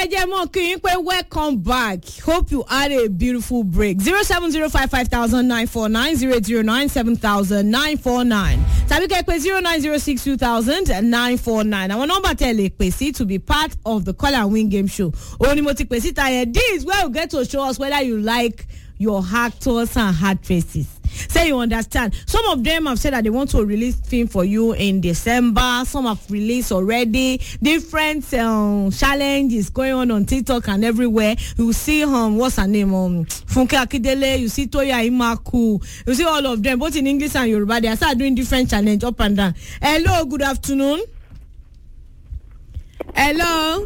welcome back. Hope you had a beautiful break. 070550909097949. Tabike 09062000-949. Our number tell Ekpesi to be part of the Call and Win game show. Only Motikpesi Taye. This is where you get to show us whether you like your actors and actresses. Say you understand. Some of them have said that they want to release film for you in December. Some have released already. Different challenges going on TikTok and everywhere. You see what's her name? Funke Akindele. You see Toya Imaku. You see all of them, both in English and Yoruba. They start doing different challenge up and down. Hello, good afternoon. Hello.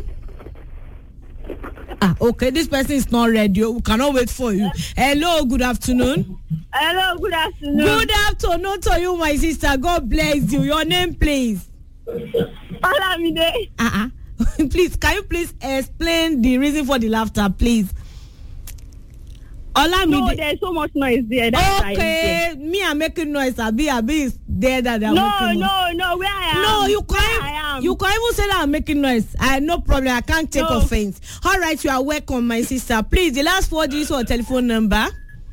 Okay, this person is not ready. We cannot wait for you. Hello, good afternoon. Hello, good afternoon. Good afternoon to you, my sister. God bless you. Your name, please. Olamide. Please, can you please explain the reason for the laughter, please? Olamide. No, there's so much noise there. Okay, me I'm making noise. Abi is there that I'm making noise. No, where I am. No, you can't even say that I'm making noise. No problem. I can't take offense. All right, you are welcome, my sister. Please, the last 4 digits or telephone number.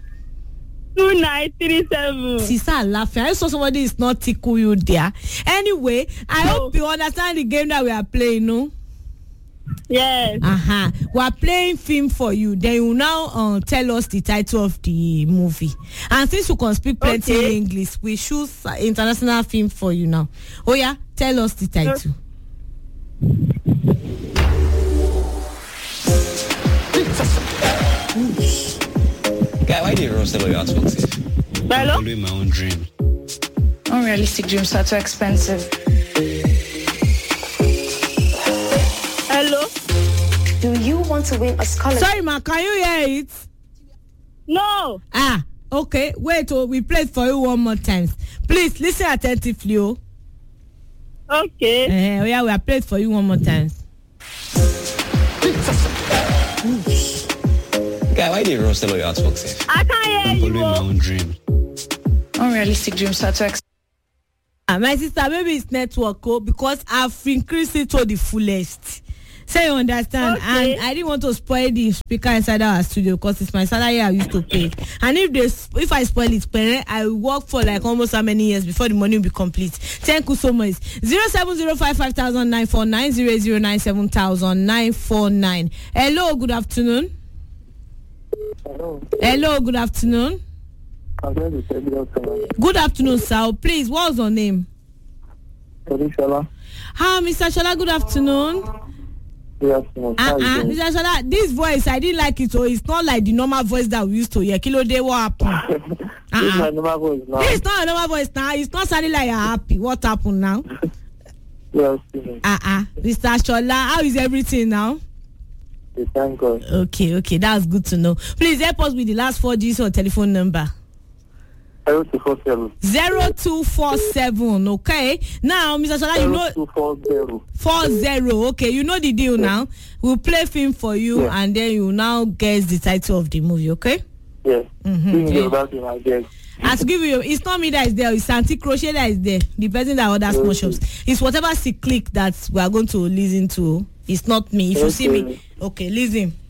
2937. Sister laughing. I saw somebody is not tickle you there. Anyway, I hope you understand the game that we are playing, no? Yes. We are playing film for you. Then you now tell us the title of the movie. And since you can speak plenty English, we choose international film for you now. Oh yeah, tell us the title. Guy, why do you roast all your Xboxes? Hello? I'm doing my own dream. Unrealistic dreams are too expensive. Hello? Do you want to win a scholarship? Sorry, ma, can you hear it? No. Okay. Wait, we play it for you one more time. Please listen attentively. Okay. We are playing it for you one more time. Guy, why do you roast all your Xboxes? I can't hear I'm you. doing my own dream. Unrealistic dreams are too expensive. My sister, maybe it's network, because I've increased it to the fullest. Say you understand, okay. And I didn't want to spoil the speaker inside our studio because it's my salary I used to pay. And if I spoil it, I will work for like almost how many years before the money will be complete. Thank you so much. 070550949 0097949. Hello, good afternoon. Hello, good afternoon. Good afternoon, sir. Please, what's your name? Shola. Hi, Mr. Shola, good afternoon. Mr. Shola, this voice, I didn't like it, so it's not like the normal voice that we used to hear. Kilo day, what happened? This is my normal voice now. This is not a normal voice now. It's not sounding like you're happy. What happened now? Yes. Mr. Shola, how is everything now? Thank God. Okay, that's good to know. Please help us with the last 4 digits or telephone number. 0247. Okay. Now, Mr. Shola, you know 40. Okay, you know the deal now. We'll play film for you, and then you now guess the title of the movie. Okay? Yes. I have to give you. It's not me that is there. It's Santi Crochet that is there. The person that orders small shops. It's whatever she click that we are going to listen to. It's not me. If you see me, okay, listen.